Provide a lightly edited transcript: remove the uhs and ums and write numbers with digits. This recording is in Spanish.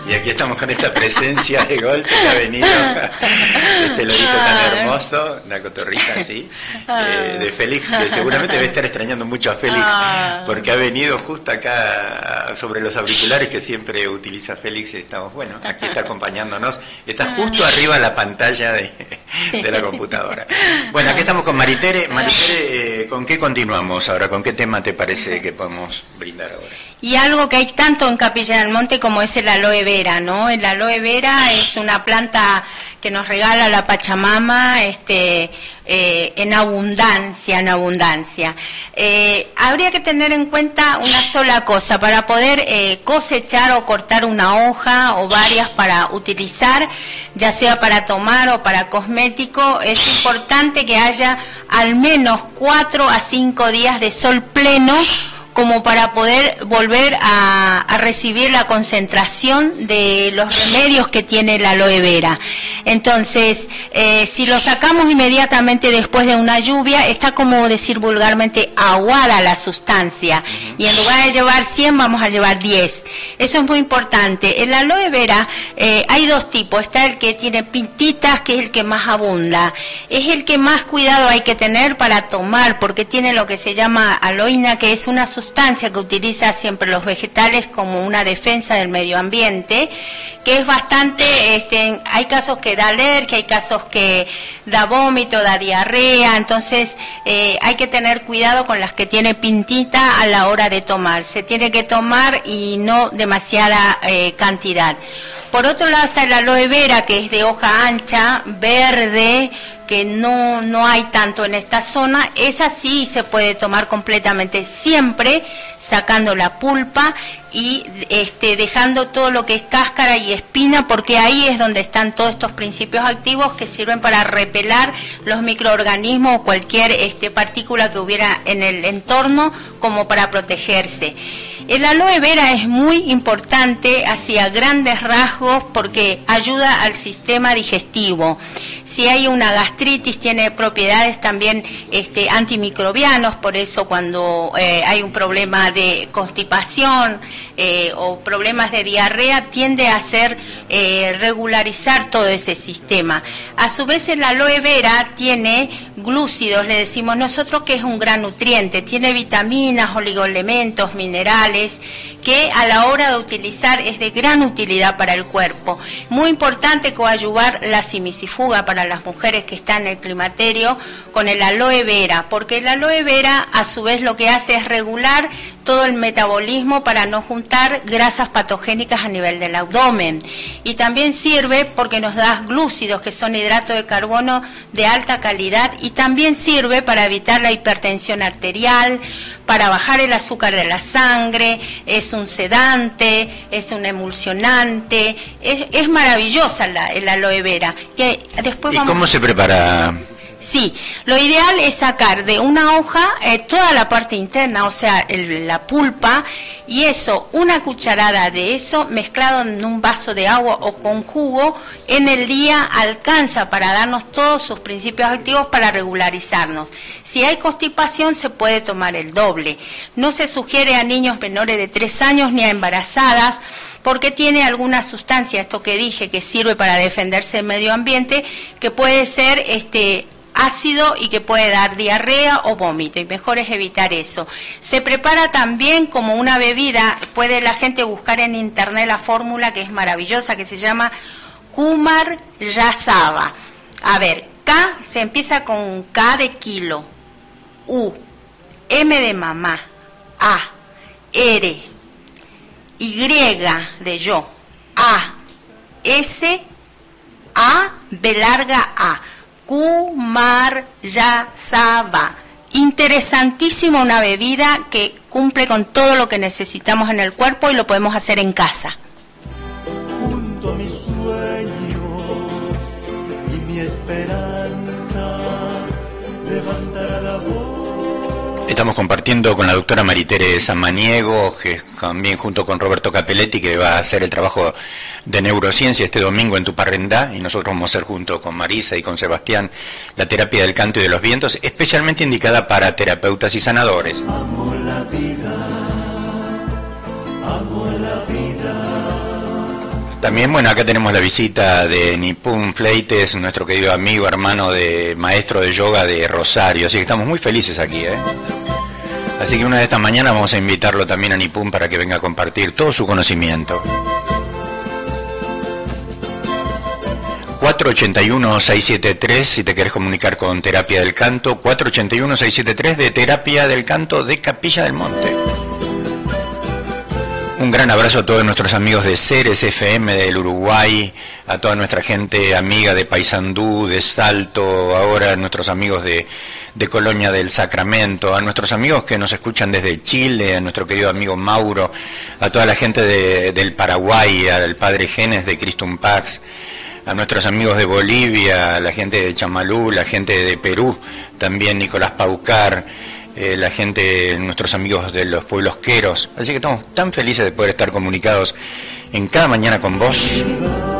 Y aquí estamos con esta presencia de golpe que ha venido, este lorito tan hermoso, una cotorrita así, de Félix, que seguramente debe estar extrañando mucho a Félix, porque ha venido justo acá sobre los auriculares que siempre utiliza Félix. Estamos, bueno, aquí está acompañándonos, está justo arriba de la pantalla de la computadora. Bueno, aquí estamos con Maritere. Maritere, ¿con qué continuamos ahora? ¿Con qué tema te parece que podemos brindar ahora? Y algo que hay tanto en Capilla del Monte como es el aloe vera, ¿no? El aloe vera es una planta que nos regala la Pachamama en abundancia, en abundancia. Habría que tener en cuenta una sola cosa, para poder cosechar o cortar una hoja o varias para utilizar, ya sea para tomar o para cosmético, es importante que haya al menos 4 a 5 días de sol pleno, como para poder volver a recibir la concentración de los remedios que tiene la aloe vera. Entonces, si lo sacamos inmediatamente después de una lluvia, está, como decir vulgarmente, aguada la sustancia. Y en lugar de llevar 100, vamos a llevar 10. Eso es muy importante. El aloe vera hay dos tipos. Está el que tiene pintitas, que es el que más abunda. Es el que más cuidado hay que tener para tomar, porque tiene lo que se llama aloína, que es una sustancia que utiliza siempre los vegetales como una defensa del medio ambiente, que es bastante, hay casos que da alergia, hay casos que da vómito, da diarrea. Entonces hay que tener cuidado con las que tiene pintita a la hora de tomar. Se tiene que tomar y no demasiada cantidad. Por otro lado está el aloe vera, que es de hoja ancha, verde, que no hay tanto en esta zona. Esa sí se puede tomar completamente, siempre sacando la pulpa y dejando todo lo que es cáscara y espina, porque ahí es donde están todos estos principios activos que sirven para repeler los microorganismos o cualquier partícula que hubiera en el entorno, como para protegerse. El aloe vera es muy importante hacia grandes rasgos porque ayuda al sistema digestivo. Si hay una gastritis, tiene propiedades también antimicrobianos, por eso cuando hay un problema de constipación o problemas de diarrea, tiende a hacer regularizar todo ese sistema. A su vez, el aloe vera tiene glúcidos, le decimos nosotros, que es un gran nutriente, tiene vitaminas, oligoelementos, minerales, que a la hora de utilizar es de gran utilidad para el cuerpo. Muy importante coadyuvar la simicifuga para las mujeres que están en el climaterio con el aloe vera, porque el aloe vera a su vez lo que hace es regular todo el metabolismo para no juntar grasas patogénicas a nivel del abdomen. Y también sirve porque nos da glúcidos, que son hidratos de carbono de alta calidad, y también sirve para evitar la hipertensión arterial, para bajar el azúcar de la sangre, es un sedante, es un emulsionante, es maravillosa el aloe vera. ¿Y cómo se prepara? Sí, lo ideal es sacar de una hoja toda la parte interna, o sea, la pulpa, y eso, una cucharada de eso mezclado en un vaso de agua o con jugo, en el día alcanza para darnos todos sus principios activos para regularizarnos. Si hay constipación, se puede tomar el doble. No se sugiere a niños menores de 3 años ni a embarazadas, porque tiene alguna sustancia, esto que dije, que sirve para defenderse del medio ambiente, que puede ser ácido y que puede dar diarrea o vómito, y mejor es evitar eso. Se prepara también como una bebida, puede la gente buscar en internet la fórmula, que es maravillosa, que se llama Kumar Yasava. A ver, K se empieza con K de kilo, U, M de mamá, A, R, Y de yo, A, S, A, B larga A. Kumar Yasava. Interesantísimo, una bebida que cumple con todo lo que necesitamos en el cuerpo y lo podemos hacer en casa. Junto a mis sueños y mi esperanza, levantará la voz. Estamos compartiendo con la doctora Maritere Samaniego, que también junto con Roberto Capelletti, que va a hacer el trabajo de neurociencia este domingo en Tuparrendá, y nosotros vamos a hacer junto con Marisa y con Sebastián la terapia del canto y de los vientos, especialmente indicada para terapeutas y sanadores. Amo la vida, amo la vida. También, bueno, acá tenemos la visita de Nipun Fleites, nuestro querido amigo, hermano maestro de yoga de Rosario, así que estamos muy felices aquí, ¿eh? Así que una de estas mañanas vamos a invitarlo también a Nipun para que venga a compartir todo su conocimiento. 481-673, si te querés comunicar con Terapia del Canto, 481-673 de Terapia del Canto de Capilla del Monte. Un gran abrazo a todos nuestros amigos de Ceres FM del Uruguay, a toda nuestra gente amiga de Paysandú, de Salto, ahora a nuestros amigos de Colonia del Sacramento, a nuestros amigos que nos escuchan desde Chile, a nuestro querido amigo Mauro, a toda la gente del Paraguay, al padre Genes de Cristum Pax, a nuestros amigos de Bolivia, a la gente de Chamalú, la gente de Perú, también Nicolás Paucar, la gente, nuestros amigos de los pueblos queros. Así que estamos tan felices de poder estar comunicados en cada mañana con vos.